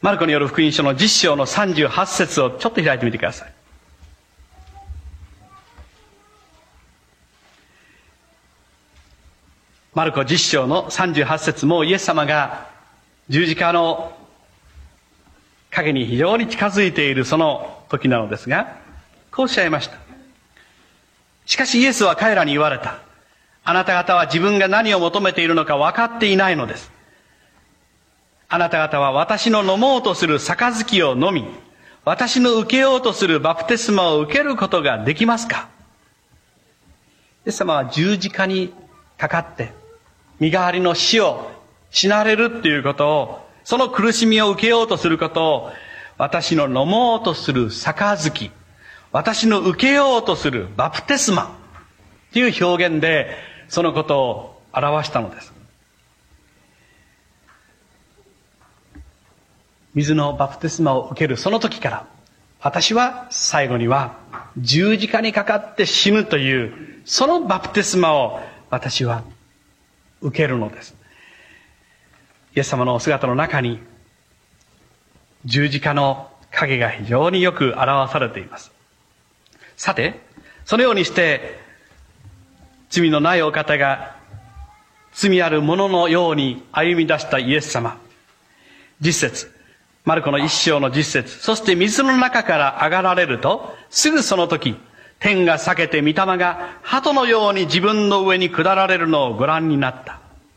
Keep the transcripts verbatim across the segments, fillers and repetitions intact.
マルコによる福音書のじゅっ章のさんじゅうはち節をちょっと開いてみてください。マルコじゅっ章のさんじゅうはち節、もうイエス様が十字架の影に非常に近づいているその時なのですが、こうおっしゃいました。しかしイエスは彼らに言われた。あなた方は自分が何を求めているのか分かっていないのです。あなた方は私の飲もうとする杯を飲み、私の受けようとするバプテスマを受けることができますか？イエス様は十字架にかかって、身代わりの死を死なれるっていうことを、その苦しみを受けようとすることを、私の飲もうとする杯、私の受けようとするバプテスマという表現でそのことを表したのです。水のバプテスマを受けるその時から、私は最後には十字架にかかって死ぬというそのバプテスマを私は受けるのです。イエス様のお姿の中に十字架の影が非常によく表されています。さて、そのようにして罪のないお方が罪あるもののように歩み出したイエス様。十節、マルコの一章の十節、そして水の中から上がられると、すぐその時、天が裂けて御霊が鳩のように自分の上に下られるのをご覧になった。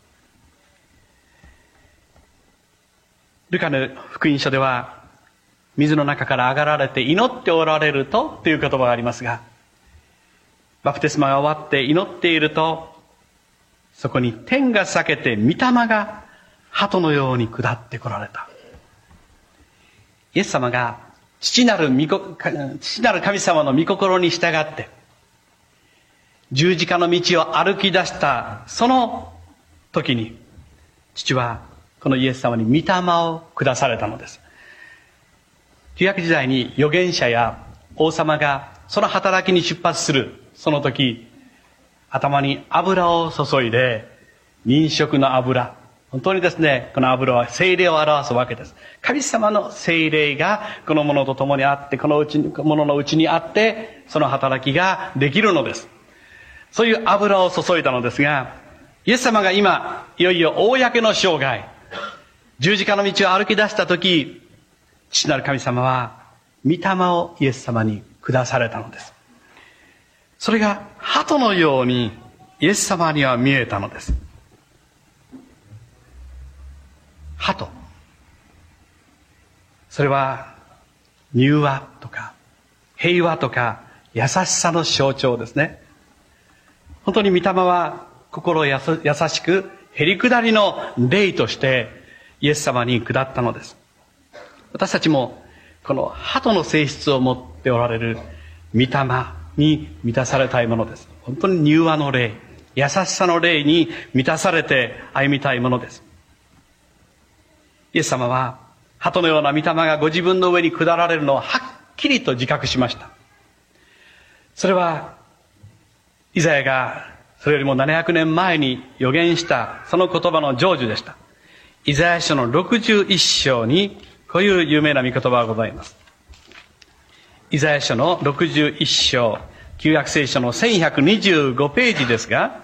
ルカの福音書では、水の中から上がられて祈っておられるとという言葉がありますが、バプテスマが終わって祈っていると、そこに天が裂けて御霊が鳩のように下ってこられた。イエス様が父なる御こ、父なる神様の御心に従って、十字架の道を歩き出したその時に、父はこのイエス様に御霊を下されたのです。旧約時代に預言者や王様がその働きに出発するその時、頭に油を注いで、忍食の油、本当にですね、この油は聖霊を表すわけです。神様の聖霊がこのものと共にあって、このうちに、もののうちにあって、その働きができるのです。そういう油を注いだのですが、イエス様が今、いよいよ公の生涯、十字架の道を歩き出した時、父なる神様は、御霊をイエス様に下されたのです。それが鳩のようにイエス様には見えたのです。鳩。それは柔和とか平和とか優しさの象徴ですね。本当に御霊は心をやす優しくへりくだりの霊としてイエス様に下ったのです。私たちもこの鳩の性質を持っておられる御霊に満たされたいものです。本当に柔和の霊、優しさの霊に満たされて歩みたいものです。イエス様は鳩のような御霊がご自分の上に下られるのをはっきりと自覚しました。それはイザヤがそれよりもななひゃくねんまえに予言したその言葉の成就でした。イザヤ書のろくじゅういっ章にこういう有名な御言葉がございます。イザヤ書のろくじゅういっ章、旧約聖書のせんひゃくにじゅうごページですが、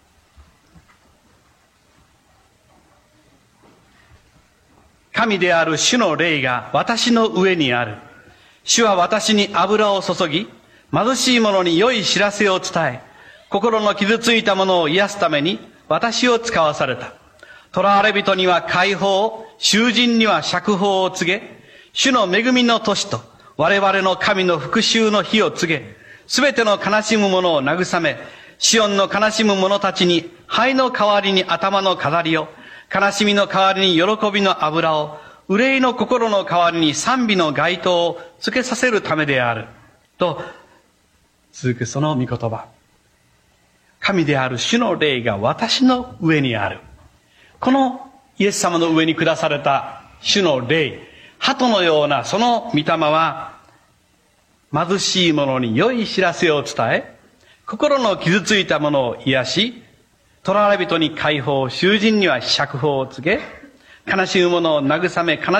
神である主の霊が私の上にある。主は私に油を注ぎ、貧しい者に良い知らせを伝え、心の傷ついた者を癒すために私を使わされた。囚われ人には解放、囚人には釈放を告げ、主の恵みの年と我々の神の復讐の日を告げ、すべての悲しむ者を慰め、シオンの悲しむ者たちに灰の代わりに頭の飾りを、悲しみの代わりに喜びの油を、憂いの心の代わりに賛美の街灯をつけさせるためである。と続くその御言葉。神である主の霊が私の上にある。このイエス様の上に下された主の霊、鳩のようなその御霊は、貧しい者に良い知らせを伝え、心の傷ついた者を癒し、囚われ人に解放、囚人には釈放を告げ、悲しむ者を慰め、悲